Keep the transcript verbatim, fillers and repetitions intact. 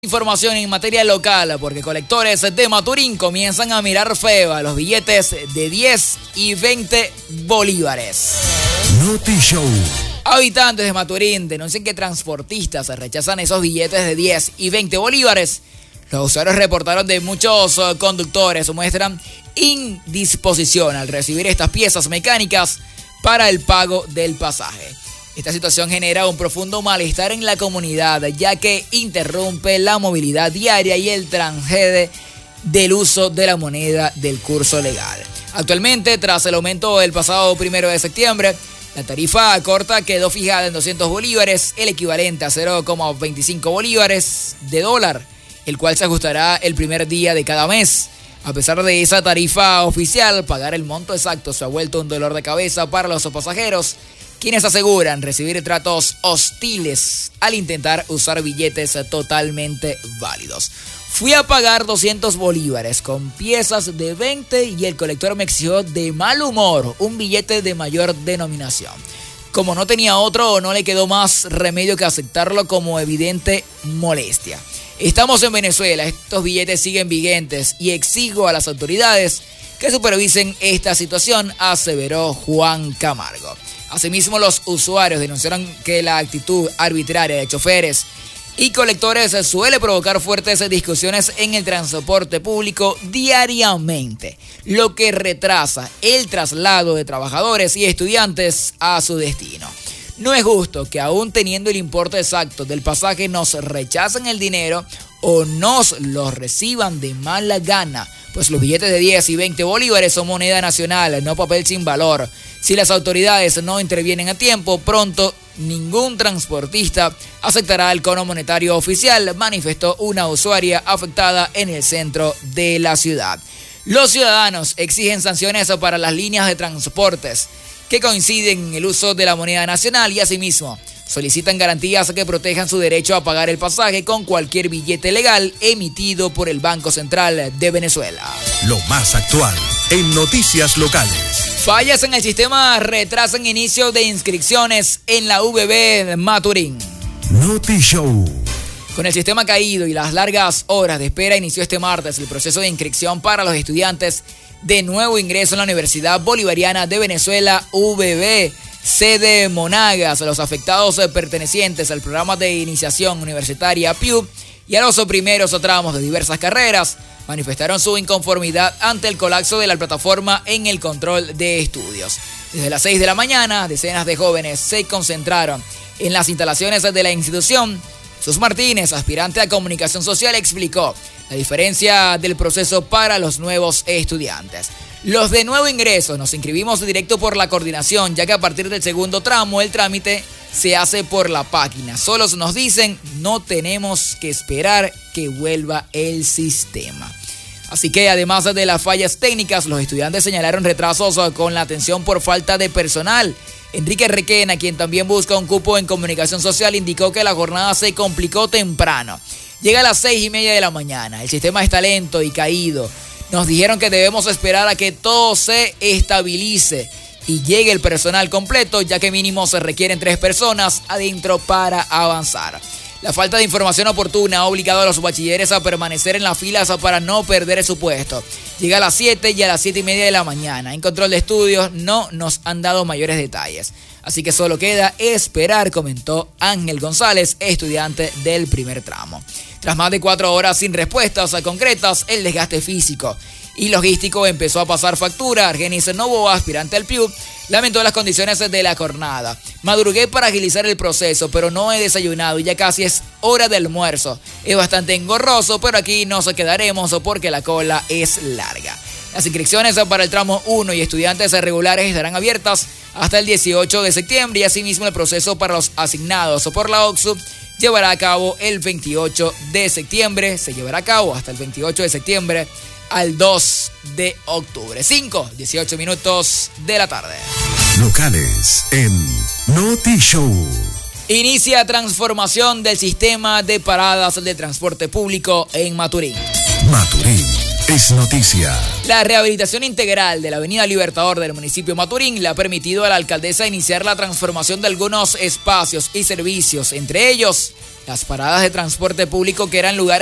Información en materia local, porque colectores de Maturín comienzan a mirar feo a los billetes de diez y veinte bolívares. Noti Show. Habitantes de Maturín denuncian que transportistas rechazan esos billetes de diez y veinte bolívares. Los usuarios reportaron de muchos conductores muestran indisposición al recibir estas piezas mecánicas para el pago del pasaje. Esta situación genera un profundo malestar en la comunidad, ya que interrumpe la movilidad diaria y el transgrede del uso de la moneda del curso legal. Actualmente, tras el aumento del pasado primero de septiembre, la tarifa corta quedó fijada en doscientos bolívares, el equivalente a cero coma veinticinco bolívares de dólar, el cual se ajustará el primer día de cada mes. A pesar de esa tarifa oficial, pagar el monto exacto se ha vuelto un dolor de cabeza para los pasajeros, quienes aseguran recibir tratos hostiles al intentar usar billetes totalmente válidos. Fui a pagar doscientos bolívares con piezas de veinte y el colector me exigió de mal humor un billete de mayor denominación. Como no tenía otro, no le quedó más remedio que aceptarlo como evidente molestia. Estamos en Venezuela, estos billetes siguen vigentes y exijo a las autoridades que supervisen esta situación, aseveró Juan Camargo. Asimismo, los usuarios denunciaron que la actitud arbitraria de choferes y colectores suele provocar fuertes discusiones en el transporte público diariamente, lo que retrasa el traslado de trabajadores y estudiantes a su destino. No es justo que aún teniendo el importe exacto del pasaje nos rechacen el dinero o nos lo reciban de mala gana, pues los billetes de diez y veinte bolívares son moneda nacional, no papel sin valor. Si las autoridades no intervienen a tiempo, pronto ningún transportista aceptará el cono monetario oficial, manifestó una usuaria afectada en el centro de la ciudad. Los ciudadanos exigen sanciones para las líneas de transportes que coinciden en el uso de la moneda nacional y asimismo solicitan garantías que protejan su derecho a pagar el pasaje con cualquier billete legal emitido por el Banco Central de Venezuela. Lo más actual en noticias locales. Fallas en el sistema retrasan inicio de inscripciones en la U B B de Maturín. Noti Show. Con el sistema caído y las largas horas de espera, inició este martes el proceso de inscripción para los estudiantes de nuevo ingreso en la Universidad Bolivariana de Venezuela, U B B, sede Monagas. Los afectados pertenecientes al programa de iniciación universitaria P U B y a los primeros tramos de diversas carreras manifestaron su inconformidad ante el colapso de la plataforma en el control de estudios. Desde las seis de la mañana, decenas de jóvenes se concentraron en las instalaciones de la institución. Jesús Martínez, aspirante a comunicación social, explicó la diferencia del proceso para los nuevos estudiantes. Los de nuevo ingreso nos inscribimos directo por la coordinación, ya que a partir del segundo tramo el trámite se hace por la página. Solos nos dicen, no tenemos que esperar que vuelva el sistema. Así que además de las fallas técnicas, los estudiantes señalaron retrasos con la atención por falta de personal. Enrique Requena, quien también busca un cupo en comunicación social, indicó que la jornada se complicó temprano. Llega a las seis y media de la mañana. El sistema está lento y caído. Nos dijeron que debemos esperar a que todo se estabilice y llegue el personal completo, ya que mínimo se requieren tres personas adentro para avanzar. La falta de información oportuna ha obligado a los bachilleres a permanecer en las filas para no perder su puesto. Llega a las siete y a las siete y media de la mañana. En control de estudios no nos han dado mayores detalles. Así que solo queda esperar, comentó Ángel González, estudiante del primer tramo. Tras más de cuatro horas sin respuestas concretas, el desgaste físico y logístico empezó a pasar factura. Argenis Novoa, aspirante al P U B, lamentó las condiciones de la jornada. Madrugué para agilizar el proceso, pero no he desayunado y ya casi es hora de almuerzo. Es bastante engorroso, pero aquí nos quedaremos porque la cola es larga. Las inscripciones para el tramo uno y estudiantes regulares estarán abiertas hasta el dieciocho de septiembre y asimismo el proceso para los asignados por la O C S U llevará a cabo el veintiocho de septiembre. Se llevará a cabo hasta el veintiocho de septiembre al dos de octubre. cinco, dieciocho minutos de la tarde. Locales en Noti Show. Inicia transformación del sistema de paradas de transporte público en Maturín. Maturín. es noticia. La rehabilitación integral de la avenida Libertador del municipio Maturín le ha permitido a la alcaldesa iniciar la transformación de algunos espacios y servicios, entre ellos las paradas de transporte público que eran lugares